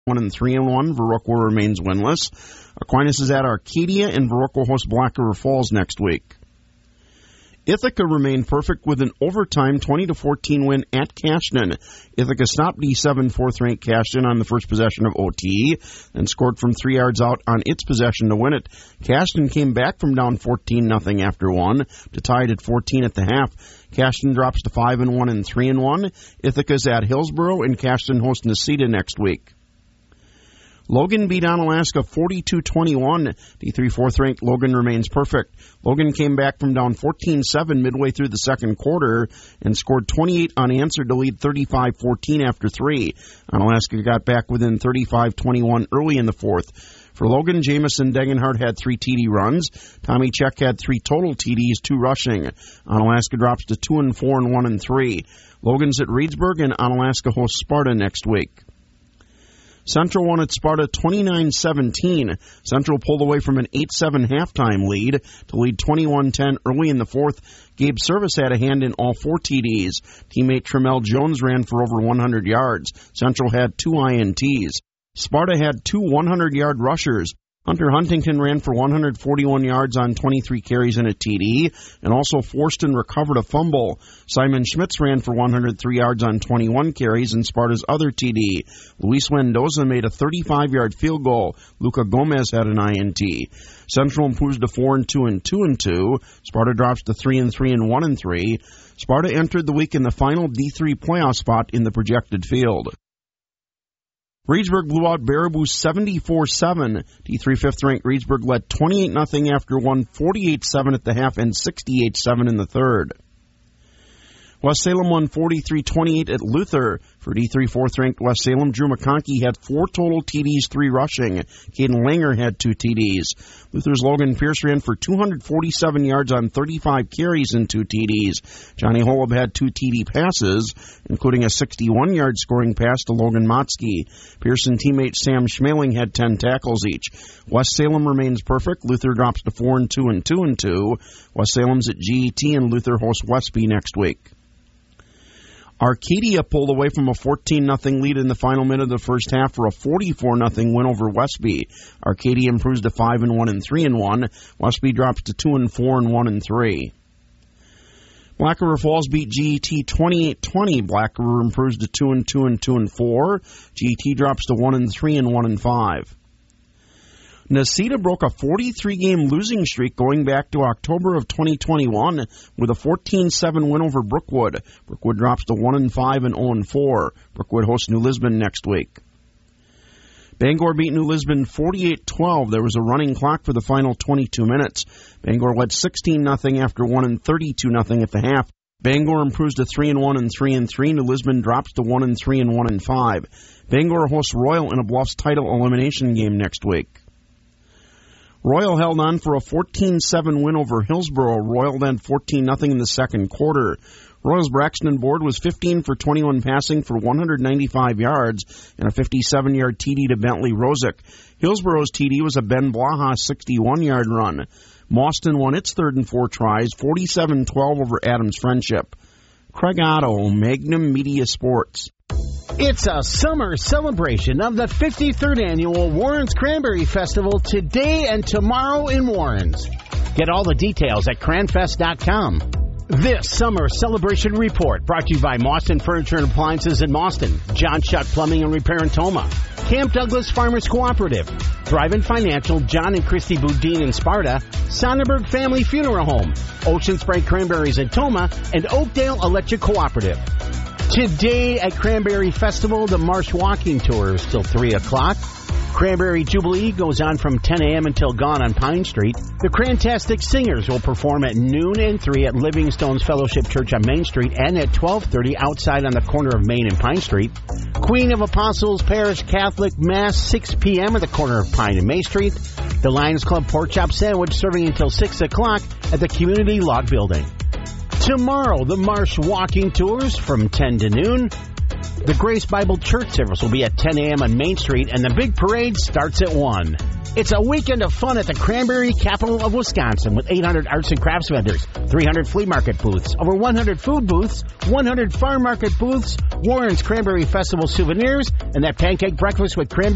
1-3-1. Viroqua remains winless. Aquinas is at Arcadia, and Viroqua hosts Black River Falls next week. Ithaca remained perfect with an overtime 20-14 win at Cashton. Ithaca stopped D7 fourth-ranked Cashton on the first possession of OT, and scored from 3 yards out on its possession to win it. Cashton came back from down 14-0 after one to tie it at 14 at the half. Cashton drops to 5-1 and 3-1. Ithaca's at Hillsboro, and Cashton hosts Necedah next week. Logan beat Onalaska 42-21. D3 fourth-ranked Logan remains perfect. Logan came back from down 14-7 midway through the second quarter and scored 28 unanswered to lead 35-14 after 3. Onalaska got back within 35-21 early in the fourth. For Logan, Jamison Degenhardt had 3 TD runs. Tommy Check had 3 total TDs, 2 rushing. Onalaska drops to 2-4 and 1-3. Logan's at Reedsburg, and Onalaska hosts Sparta next week. Central won at Sparta 29-17. Central pulled away from an 8-7 halftime lead to lead 21-10 early in the fourth. Gabe Service had a hand in all 4 TDs. Teammate Tremel Jones ran for over 100 yards. Central had 2 INTs. Sparta had 2 100-yard rushers. Hunter Huntington ran for 141 yards on 23 carries and a TD, and also forced and recovered a fumble. Simon Schmitz ran for 103 yards on 21 carries and Sparta's other TD. Luis Mendoza made a 35-yard field goal. Luca Gomez had an INT. Central improves to 4-2 and 2-2. Sparta drops to 3-3 and 1-3. Sparta entered the week in the final D3 playoff spot in the projected field. Reedsburg blew out Baraboo 74-7. D3 fifth-ranked Reedsburg led 28-0 after one, 48-7 at the half, and 68-7 in the third. West Salem won 43-28 at Luther. For D3 fourth-ranked West Salem, Drew McConkey had 4 total TDs, 3 rushing. Caden Langer had 2 TDs. Luther's Logan Pierce ran for 247 yards on 35 carries and 2 TDs. Johnny Holub had 2 TD passes, including a 61-yard scoring pass to Logan Motzke. Pierce and teammate Sam Schmeling had 10 tackles each. West Salem remains perfect. Luther drops to 4-2 and 2-2. West Salem's at GET, and Luther hosts Westby next week. Arcadia pulled away from a 14-0 lead in the final minute of the first half for a 44-0 win over Westby. Arcadia improves to 5-1 and 3-1. Westby drops to 2-4 and 1-3. Black River Falls beat GET 28-20. Black River improves to 2-2 and 2-4. GET drops to 1-3 and 1-5. Necedah broke a 43-game losing streak going back to October of 2021 with a 14-7 win over Brookwood. Brookwood drops to 1-5 and 0-4. Brookwood hosts New Lisbon next week. Bangor beat New Lisbon 48-12. There was a running clock for the final 22 minutes. Bangor led 16-0 after 1 and 32-0 at the half. Bangor improves to 3-1 and 3-3. New Lisbon drops to 1-3 and 1-5. Bangor hosts Royal in a Bluffs title elimination game next week. Royal held on for a 14-7 win over Hillsboro. Royal led 14-0 in the second quarter. Royal's Braxton Board was 15 for 21 passing for 195 yards and a 57-yard TD to Bentley Rosick. Hillsboro's TD was a Ben Blaha 61-yard run. Mauston won its third and 4 tries, 47-12 over Adams Friendship. Craig Otto, Magnum Media Sports. It's a summer celebration of the 53rd Annual Warren's Cranberry Festival today and tomorrow in Warren's. Get all the details at cranfest.com. This summer celebration report brought to you by Mauston Furniture and Appliances in Mauston, John Shutt Plumbing and Repair in Toma, Camp Douglas Farmers Cooperative, Thrivent Financial, John and Christy Boudin in Sparta, Sonnenberg Family Funeral Home, Ocean Spray Cranberries in Toma, and Oakdale Electric Cooperative. Today at Cranberry Festival, the Marsh Walking Tour is till 3 o'clock. Cranberry Jubilee goes on from 10 a.m. until gone on Pine Street. The Crantastic Singers will perform at noon and 3 at Livingstone's Fellowship Church on Main Street and at 12:30 outside on the corner of Main and Pine Street. Queen of Apostles Parish Catholic Mass, 6 p.m. at the corner of Pine and Main Street. The Lions Club Pork Chop Sandwich serving until 6 o'clock at the Community Log Building. Tomorrow, the Marsh Walking Tours from 10 to noon. The Grace Bible Church service will be at 10 a.m. on Main Street, and the big parade starts at 1. It's a weekend of fun at the Cranberry capital of Wisconsin with 800 arts and crafts vendors, 300 flea market booths, over 100 food booths, 100 farm market booths, Warren's Cranberry Festival souvenirs, and that pancake breakfast with cranberry